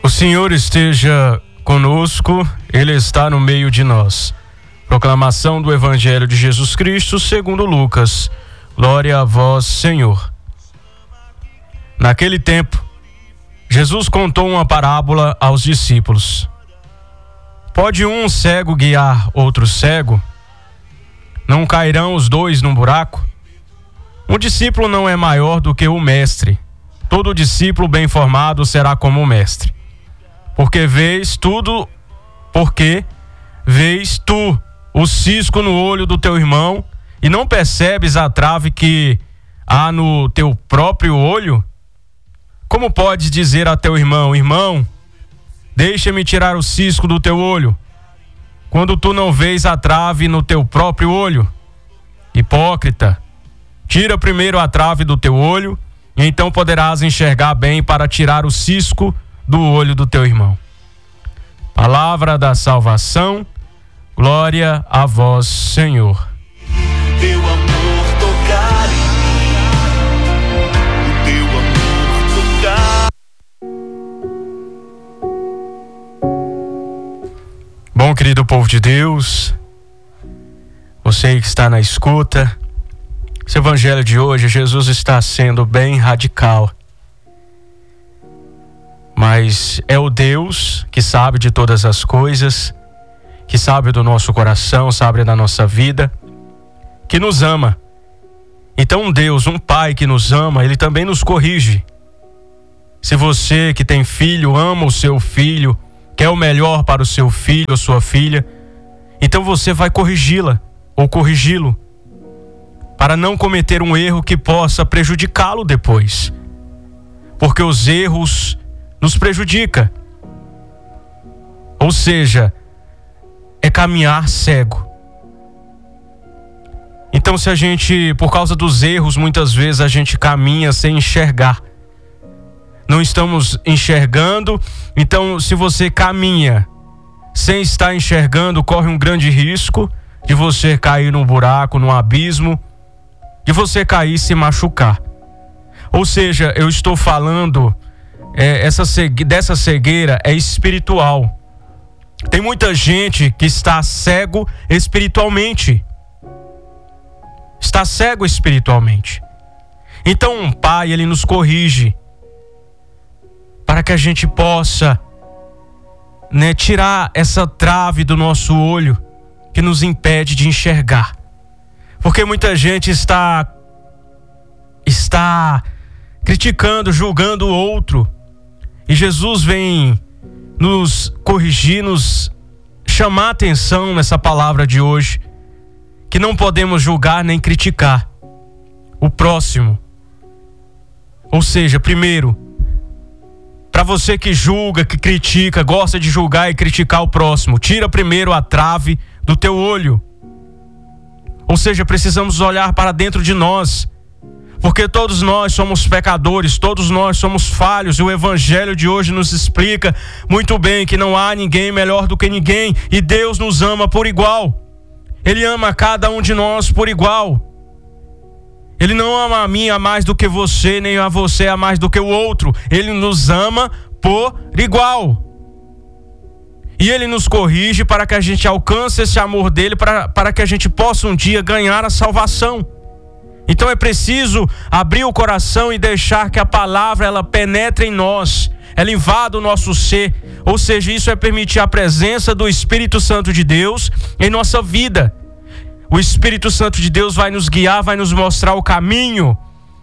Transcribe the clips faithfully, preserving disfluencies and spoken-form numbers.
O Senhor esteja conosco, Ele está no meio de nós. Proclamação do Evangelho de Jesus Cristo segundo Lucas. Glória a vós, Senhor. Naquele tempo, Jesus contou uma parábola aos discípulos. Pode um cego guiar outro cego? Não cairão os dois num buraco? Um discípulo não é maior do que o mestre. Todo discípulo bem formado será como o mestre. Porque vês tudo, porque vês tu o cisco no olho do teu irmão e não percebes a trave que há no teu próprio olho? Como podes dizer a teu irmão: irmão, deixa-me tirar o cisco do teu olho, quando tu não vês a trave no teu próprio olho? Hipócrita, tira primeiro a trave do teu olho, e então poderás enxergar bem para tirar o cisco do olho do teu irmão. Palavra da salvação, glória a vós, Senhor. Teu amor tocar em mim, o teu amor tocar. Bom, querido povo de Deus, você que está na escuta, esse evangelho de hoje, Jesus está sendo bem radical. Mas é o Deus que sabe de todas as coisas, que sabe do nosso coração, sabe da nossa vida, que nos ama. Então um Deus, um Pai que nos ama, Ele também nos corrige. Se você que tem filho, ama o seu filho, quer o melhor para o seu filho ou sua filha, então você vai corrigi-la ou corrigi-lo, para não cometer um erro que possa prejudicá-lo depois. Porque os erros nos prejudica. Ou seja, é caminhar cego. Então, se a gente, por causa dos erros, muitas vezes a gente caminha sem enxergar. Não estamos enxergando. Então, se você caminha sem estar enxergando, corre um grande risco de você cair num buraco, num abismo, de você cair e se machucar. Ou seja, eu estou falando é, essa cegue... dessa cegueira é espiritual. Tem muita gente que está cego espiritualmente. Está cego espiritualmente. Então um pai, ele nos corrige para que a gente possa, né, tirar essa trave do nosso olho que nos impede de enxergar. Porque muita gente está está criticando, julgando o outro. E Jesus vem nos corrigir, nos chamar a atenção nessa palavra de hoje, que não podemos julgar nem criticar o próximo. Ou seja, primeiro, para você que julga, que critica, gosta de julgar e criticar o próximo, tira primeiro a trave do teu olho. Ou seja, precisamos olhar para dentro de nós, porque todos nós somos pecadores, todos nós somos falhos, e o Evangelho de hoje nos explica muito bem que não há ninguém melhor do que ninguém, e Deus nos ama por igual. Ele ama cada um de nós por igual. Ele não ama a mim a mais do que você, nem a você a mais do que o outro. Ele nos ama por igual. E Ele nos corrige para que a gente alcance esse amor dele, para, para que a gente possa um dia ganhar a salvação. Então é preciso abrir o coração e deixar que a palavra ela penetre em nós, ela invada o nosso ser. Ou seja, isso é permitir a presença do Espírito Santo de Deus em nossa vida. O Espírito Santo de Deus vai nos guiar, vai nos mostrar o caminho.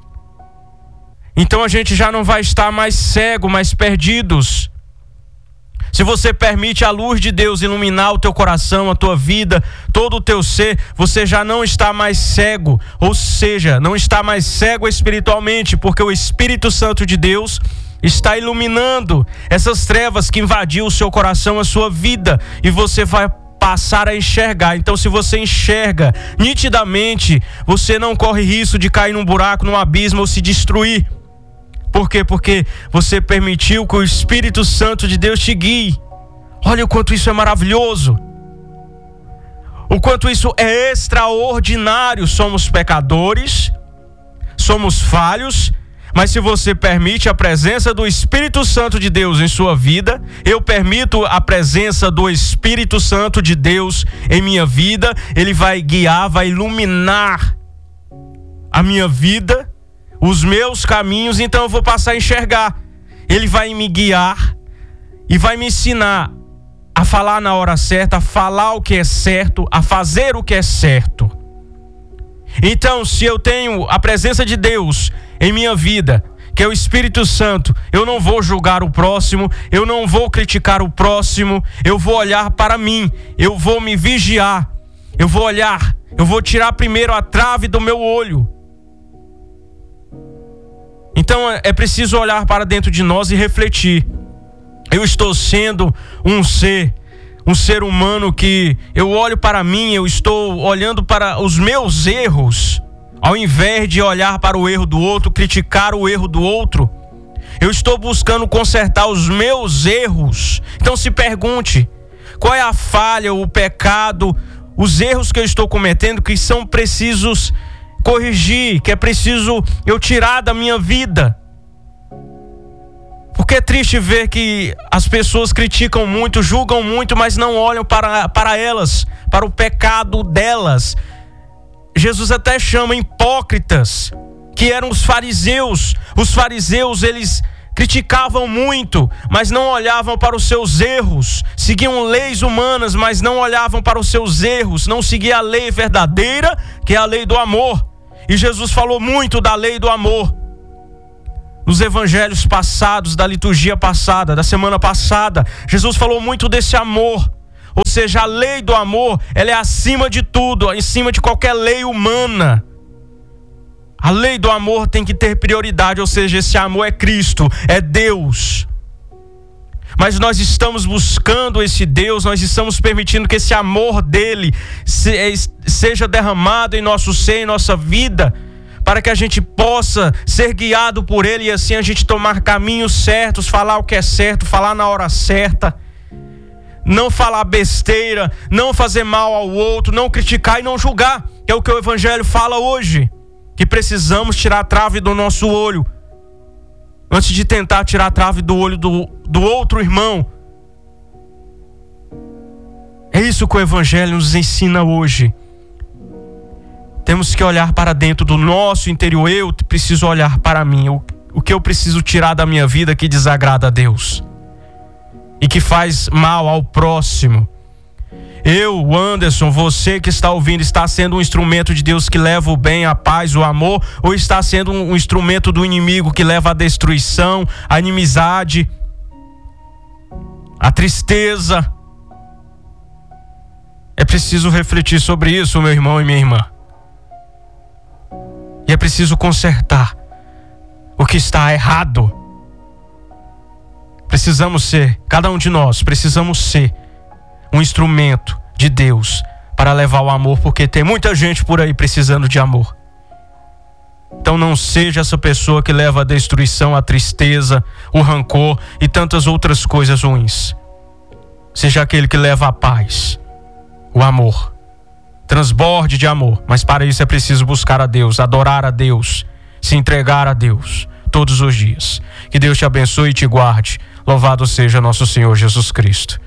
Então a gente já não vai estar mais cego, mais perdidos. Se você permite a luz de Deus iluminar o teu coração, a tua vida, todo o teu ser, você já não está mais cego. Ou seja, não está mais cego espiritualmente, porque o Espírito Santo de Deus está iluminando essas trevas que invadiu o seu coração, a sua vida, e você vai passar a enxergar. Então, se você enxerga nitidamente, você não corre risco de cair num buraco, num abismo ou se destruir. Por quê? Porque você permitiu que o Espírito Santo de Deus te guie. Olha o quanto isso é maravilhoso. O quanto isso é extraordinário. Somos pecadores, somos falhos, Mas se você permite a presença do Espírito Santo de Deus em sua vida, eu permito a presença do Espírito Santo de Deus em minha vida, ele vai guiar, vai iluminar a minha vida, os meus caminhos, então eu vou passar a enxergar. Ele vai me guiar e vai me ensinar a falar na hora certa, a falar o que é certo, a fazer o que é certo. Então, se eu tenho a presença de Deus em minha vida, que é o Espírito Santo, eu não vou julgar o próximo, eu não vou criticar o próximo, eu vou olhar para mim, eu vou me vigiar, eu vou olhar, eu vou tirar primeiro a trave do meu olho. Então é preciso olhar para dentro de nós e refletir. Eu estou sendo um ser, um ser humano que eu olho para mim, eu estou olhando para os meus erros, ao invés de olhar para o erro do outro, criticar o erro do outro. Eu estou buscando consertar os meus erros. Então se pergunte, qual é a falha, o pecado, os erros que eu estou cometendo que são precisos corrigir, que é preciso eu tirar da minha vida. Porque é triste ver que as pessoas criticam muito, julgam muito, mas não olham para, para elas, para o pecado delas. Jesus até chama hipócritas, que eram os fariseus. Os fariseus, eles criticavam muito, mas não olhavam para os seus erros. Seguiam leis humanas, mas não olhavam para os seus erros. Não seguiam a lei verdadeira, que é a lei do amor. E Jesus falou muito da lei do amor nos evangelhos passados, da liturgia passada, da semana passada. Jesus falou muito desse amor. Ou seja, a lei do amor, ela é acima de tudo, acima de qualquer lei humana. A lei do amor tem que ter prioridade, ou seja, esse amor é Cristo, é Deus. Mas nós estamos buscando esse Deus, nós estamos permitindo que esse amor dele seja derramado em nosso ser, em nossa vida, para que a gente possa ser guiado por ele e assim a gente tomar caminhos certos, falar o que é certo, falar na hora certa. Não falar besteira, não fazer mal ao outro, não criticar e não julgar, que é o que o Evangelho fala hoje, que precisamos tirar a trave do nosso olho, antes de tentar tirar a trave do olho do, do outro irmão. É isso que o Evangelho nos ensina hoje. Temos que olhar para dentro do nosso interior. Eu preciso olhar para mim, o, o que eu preciso tirar da minha vida que desagrada a Deus e que faz mal ao próximo. Eu, Anderson, você que está ouvindo, está sendo um instrumento de Deus que leva o bem, a paz, o amor, ou está sendo um instrumento do inimigo que leva a destruição, a inimizade, a tristeza? É preciso refletir sobre isso, meu irmão e minha irmã. E é preciso consertar o que está errado. Precisamos ser, cada um de nós, precisamos ser um instrumento de Deus para levar o amor, porque tem muita gente por aí precisando de amor. Então não seja essa pessoa que leva a destruição, a tristeza, o rancor e tantas outras coisas ruins. Seja aquele que leva a paz, o amor. Transborde de amor, mas para isso é preciso buscar a Deus, adorar a Deus, se entregar a Deus todos os dias. Que Deus te abençoe e te guarde. Louvado seja nosso Senhor Jesus Cristo.